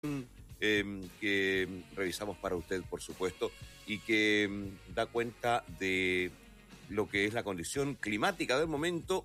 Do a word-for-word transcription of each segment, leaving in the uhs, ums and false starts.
eh, que revisamos para usted, por supuesto, y que eh, da cuenta de lo que es la condición climática del momento.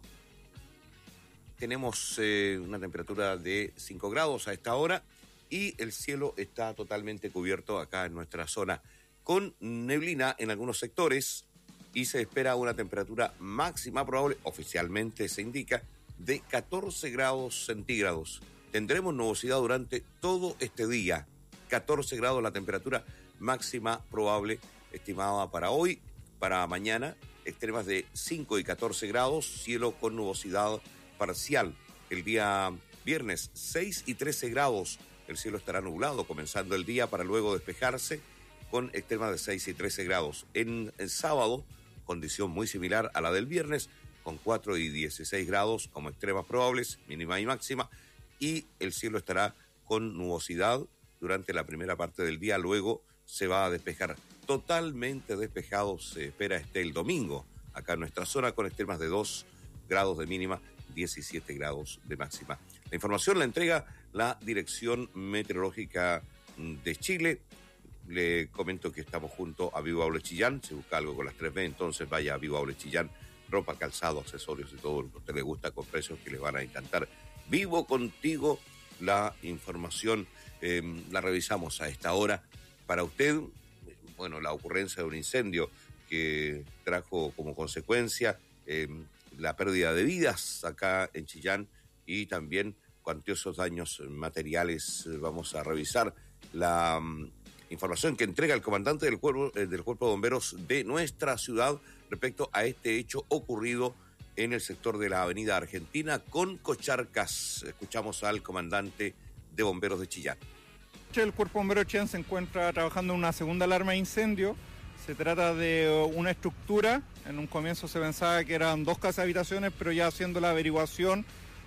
Tenemos eh, una temperatura de cinco grados a esta hora y el cielo está totalmente cubierto acá en nuestra zona, con neblina en algunos sectores, y se espera una temperatura máxima probable, oficialmente se indica, de catorce grados centígrados. Tendremos nubosidad durante todo este día. catorce grados la temperatura máxima probable estimada para hoy. Para mañana, extremas de cinco y catorce grados, cielo con nubosidad parcial. El día viernes, seis y trece grados, el cielo estará nublado comenzando el día para luego despejarse con extremas de seis y trece grados. En el sábado, condición muy similar a la del viernes, con cuatro y dieciséis grados como extremas probables, mínima y máxima, y el cielo estará con nubosidad durante la primera parte del día, luego se va a despejar. Totalmente despejado se espera esté el domingo, acá en nuestra zona, con extremas de dos grados de mínima, diecisiete grados de máxima. La información la entrega la Dirección Meteorológica de Chile. Le comento que estamos junto a Vivo Aulo Chillán. Si busca algo con las tres B, entonces vaya a Vivo Aulo Chillán. Ropa, calzado, accesorios y todo lo que a usted le gusta, con precios que les van a encantar. Vivo contigo. La información eh, la revisamos a esta hora para usted. Bueno, la ocurrencia de un incendio que trajo como consecuencia eh, la pérdida de vidas acá en Chillán y también cuantiosos daños materiales. Vamos a revisar la um, información que entrega el comandante del cuerpo, eh, del Cuerpo de Bomberos de nuestra ciudad respecto a este hecho ocurrido en el sector de la Avenida Argentina con Cocharcas. Escuchamos al comandante de Bomberos de Chillán. El Cuerpo de Bomberos de Chillán se encuentra trabajando en una segunda alarma de incendio. Se trata de una estructura. En un comienzo se pensaba que eran dos casas habitaciones, pero ya haciendo la averiguación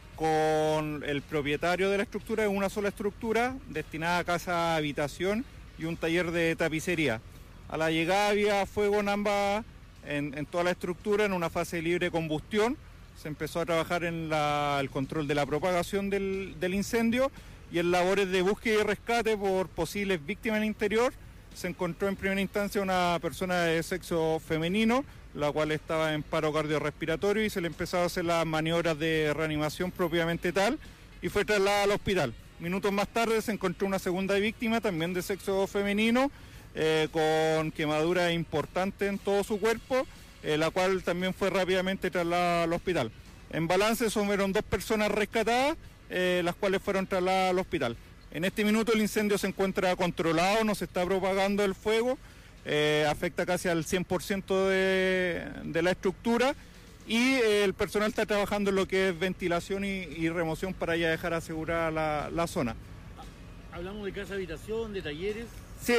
con el propietario de la estructura, es una sola estructura destinada a casa habitación y un taller de tapicería. A la llegada había fuego en ambas, en, en toda la estructura, en una fase de libre combustión. Se empezó a trabajar en la, el control de la propagación del, del incendio y en labores de búsqueda y rescate por posibles víctimas en el interior. Se encontró en primera instancia una persona de sexo femenino, la cual estaba en paro cardiorrespiratorio, y se le empezaron a hacer las maniobras de reanimación propiamente tal y fue trasladada al hospital. Minutos más tarde se encontró una segunda víctima, también de sexo femenino, eh, con quemaduras importantes en todo su cuerpo, eh, la cual también fue rápidamente trasladada al hospital. En balance fueron dos personas rescatadas, eh, las cuales fueron trasladadas al hospital. En este minuto el incendio se encuentra controlado, no se está propagando el fuego, eh, afecta casi al cien por ciento de, de la estructura, y eh, el personal está trabajando en lo que es ventilación y, y remoción para ya dejar asegurada la, la zona. Hablamos de casa habitación, de talleres. Sí,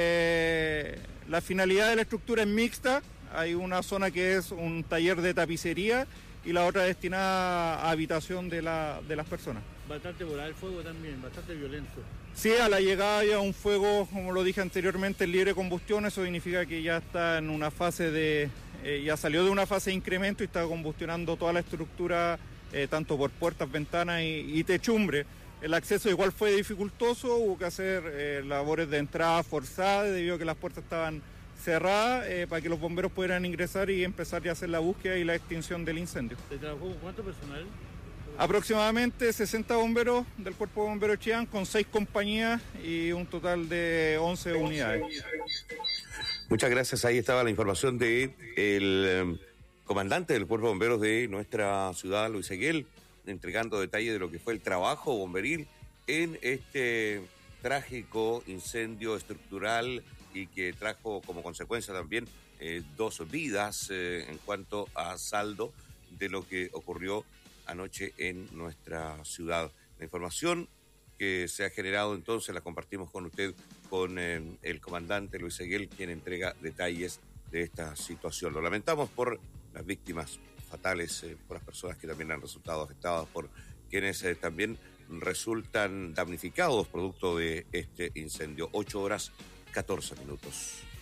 eh, la finalidad de la estructura es mixta. Hay una zona que es un taller de tapicería y la otra destinada a habitación de, la, de las personas. Bastante voraz el fuego también, bastante violento. Sí, a la llegada había un fuego, como lo dije anteriormente, en libre combustión. Eso significa que ya está en una fase de... Eh, ya salió de una fase de incremento y está combustionando toda la estructura, eh, tanto por puertas, ventanas y, y techumbre. El acceso igual fue dificultoso, hubo que hacer eh, labores de entrada forzada debido a que las puertas estaban cerradas, eh, para que los bomberos pudieran ingresar y empezar ya a hacer la búsqueda y la extinción del incendio. ¿Se trabajó con cuánto personal? Aproximadamente sesenta bomberos del Cuerpo de Bomberos de Chillán, con seis compañías y un total de once unidades. Muchas gracias. Ahí estaba la información de el eh, comandante del Cuerpo de Bomberos de nuestra ciudad, Luis Eguel, entregando detalles de lo que fue el trabajo bomberil en este trágico incendio estructural y que trajo como consecuencia también eh, dos vidas eh, en cuanto a saldo de lo que ocurrió anoche en nuestra ciudad. La información que se ha generado entonces la compartimos con usted, con eh, el comandante Luis Eguel, quien entrega detalles de esta situación. Lo lamentamos por las víctimas fatales, eh, por las personas que también han resultado afectadas, por quienes eh, también resultan damnificados producto de este incendio. Ocho horas, catorce minutos.